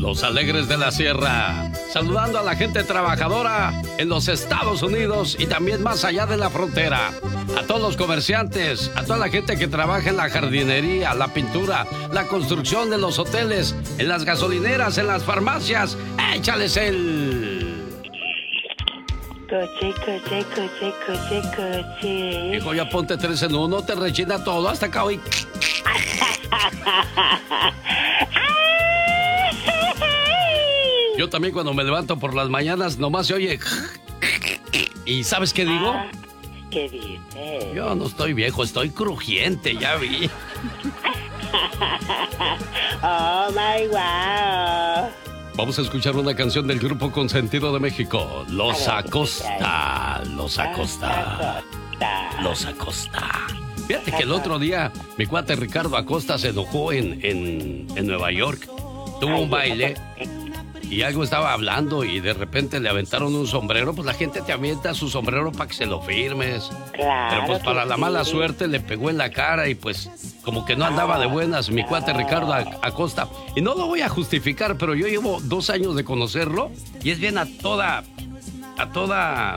Los Alegres de la Sierra, saludando a la gente trabajadora en los Estados Unidos y también más allá de la frontera. A todos los comerciantes, a toda la gente que trabaja en la jardinería, la pintura, la construcción de los hoteles, en las gasolineras, en las farmacias. ¡Échales el... coche! Hijo, ya ponte 3 en 1, te rechina todo hasta acá hoy. Yo también cuando me levanto por las mañanas nomás se oye... ¿Y sabes qué digo? ¿Qué dices? Yo no estoy viejo, estoy crujiente, ya vi. Oh my wow. Vamos a escuchar una canción del grupo Consentido de México. Los Acosta. Los Acosta. Los Acosta. Fíjate que el otro día mi cuate Ricardo Acosta se enojó en Nueva York. Tuvo un baile y algo estaba hablando y de repente le aventaron un sombrero. Pues la gente te avienta su sombrero para que se lo firmes. Claro. Pero pues para la mala suerte le pegó en la cara y pues como que no andaba de buenas mi cuate Ricardo Acosta. Y no lo voy a justificar, pero yo llevo 2 años de conocerlo y es bien a toda... A todo dar.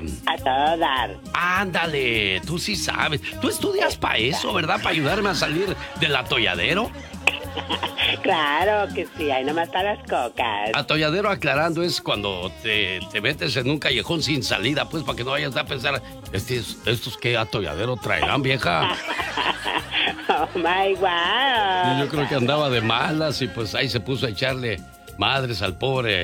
Ándale, tú sí sabes. Tú estudias para eso, ¿verdad? Para ayudarme a salir del atolladero. Claro que sí, ahí nomás para las cocas. Atolladero, aclarando, es cuando te metes en un callejón sin salida, pues para que no vayas a pensar, ¿estos qué atolladero traerán, vieja? Oh my wow. Yo creo que andaba de malas y pues ahí se puso a echarle madres al pobre